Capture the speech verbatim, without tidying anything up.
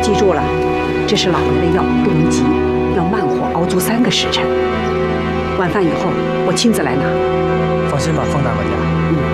记住了，这是老爷的药，不能急，要慢火熬足三个时辰。晚饭以后，我亲自来拿。 放心吧，凤大管家。 嗯。